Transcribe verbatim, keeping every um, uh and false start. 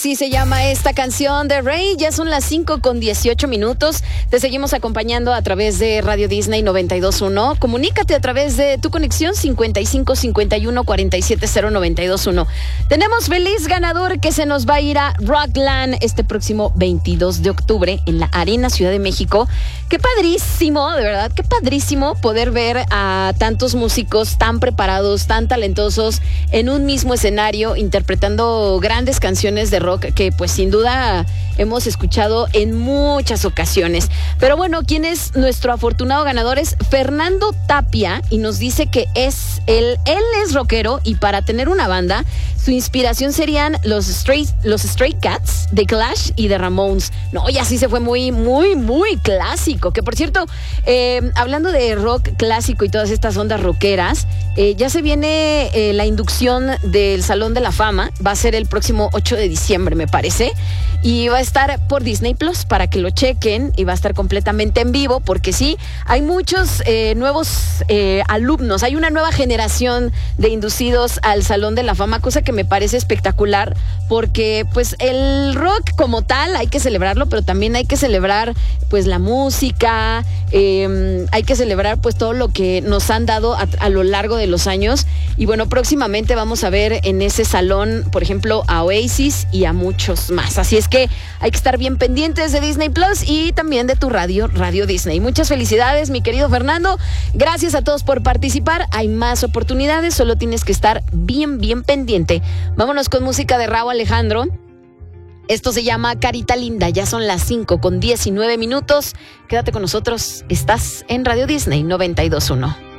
Sí se llama esta canción de Rey. Ya son las cinco con dieciocho minutos. Te seguimos acompañando a través de Radio Disney noventa y dos punto uno. Comunícate a través de tu conexión cincuenta y cinco cincuenta y uno cuarenta y siete cero noventa y dos punto uno. Tenemos feliz ganador que se nos va a ir a Rockland este próximo veintidós de octubre en la Arena Ciudad de México. Qué padrísimo, de verdad, qué padrísimo poder ver a tantos músicos tan preparados, tan talentosos en un mismo escenario interpretando grandes canciones de rock que pues sin duda hemos escuchado en muchas ocasiones. Pero bueno, ¿quién es nuestro afortunado ganador? Es Fernando Tapia y nos dice que es él, él es rockero y para tener una banda, su inspiración serían los Stray, los Stray Cats, The Clash y The Ramones. No, y así se fue muy, muy, muy clásico. Que por cierto, eh, hablando de rock clásico y todas estas ondas rockeras, eh, ya se viene eh, la inducción del Salón de la Fama. Va a ser el próximo ocho de diciembre, me parece. Y va a estar por Disney Plus para que lo chequen y va a estar completamente en vivo porque sí, hay muchos eh, nuevos eh, alumnos, hay una nueva generación de inducidos al Salón de la Fama, cosa que me parece espectacular porque pues el rock como tal hay que celebrarlo, pero también hay que celebrar pues la música, eh, hay que celebrar pues todo lo que nos han dado a, a lo largo de los años y bueno, próximamente vamos a ver en ese salón, por ejemplo, a Oasis y a muchos más, así es que hay que estar bien pendientes de Disney Plus y también de tu radio, Radio Disney. Muchas felicidades, mi querido Fernando. Gracias a todos por participar. Hay más oportunidades, solo tienes que estar bien, bien pendiente. Vámonos con música de Rauw Alejandro. Esto se llama Carita Linda. Ya son las cinco con diecinueve minutos. Quédate con nosotros. Estás en Radio Disney noventa y dos punto uno.